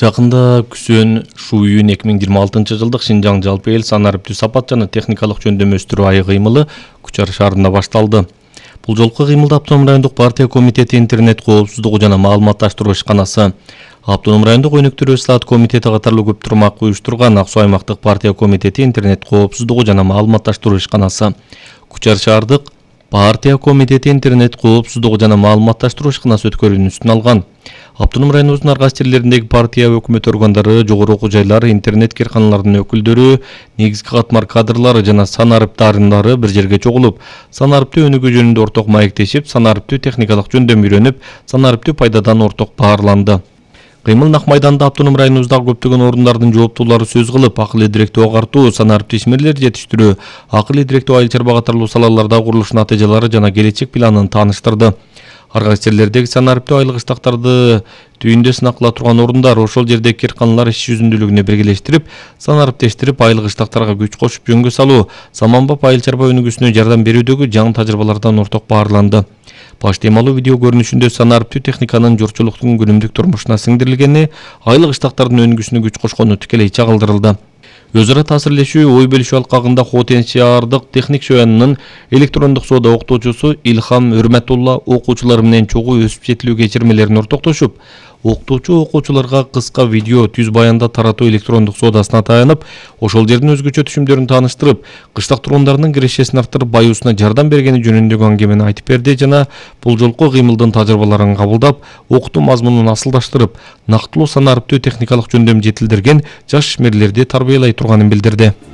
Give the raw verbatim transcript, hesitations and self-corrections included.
Жакында Күсөн Шуюн эки миң жыйырма алтынчы жылдык Шинжаң жалпы эл сан ариптүү сапат жана техникалык жөндөм өстүрүү ай кыймылы Кучар шаарында башталды. Бул жолку кыймылда Автоном райондук партия комитети, интернет коопсуздугу жана маалыматташтыруу ишканасы, Автоном райондук өнүктүрүү ислаат комитети катарлуу көп турмак уюштурган Ак Суу аймактык партия комитети, интернет коопсуздугу жана маалыматташтыруу ишканасы, Кучар шаардык партия комитети, интернет коопсуздугу жана маалыматташтыруу ишканасы өткөрүүнүн алган. Автоном районубуздун ар кайсы жерлериндеги партия өкмөт органдары, жогорку окуу жайлары, интернет кирканаларынын өкүлдөрү, негизги катмар кадрлары жана сан арип дарындары бир жерге чогулуп, сан ариптүү өнүгүү жөнүндө орток маектешип, сан ариптүү техникалык жөндөм үйрөнүп, сан ариптүү пайдадан орток баарланды. Кыймыл Нак майданда Автоном районубуздагы көптөгөн орундардын жооптуулары сөз кылып, акыл идиректүү агартуу, сан ариптүү ишмерлерди жетиштирүү, акыл идиректүү айыл чарба катарлуу салаларда курулуш натыйжалары жана келечек планын тааныштырды. Ар кайсы жерлердеги сан ариптүү айлык ыштактарды түйүндө сынак кыла турган орундар ошол жердеги кирканалар иш жүзүндүүлүгүнө биргелештирип, сан ариптештирип, айлык ыштактарга күч кошуп жөнгө салуу, саманбап айыл чарба өнүгүүсүнө жардам берүүдөгү жаңы тажрыйбалардан орток баарланды. Баш темалуу видео көрүнүшүндө сан ариптүү техниканын журтчулуктун күнүмдүк турмушуна сиңдирилгени, айлык ыштактардын өнүгүүсүнө күч кошкону тикелей чагылдырылды. Өз ара таасирлешүү, ой бөлүшүү алкагында Хотен шаардык техник шоянынын электрондук соода окутуучусу Илхам Өрмөтулла окуучулар менен чогуу өсүп жетилүү кечирмелерин ортоктошуп, окутуучу окуучуларга кыска видео түз баянда таратуу электрондук соодасына таянып, ошол жердин өзгөчө түшүмдөрүн тааныштырып, кыштак тургундарынын кирешесин арттырып, баюусуна жардам бергени жөнүндөгү аңгемени айтып берди жана бул жолку кыймылдын тажрыйбаларын кабылдап, окутуу мазмунун асылдаштырып, нактылуу сан ариптүү техникалык жөндөм жетилдирген жаш ишмерлерди тарбиялай турганын билдирди.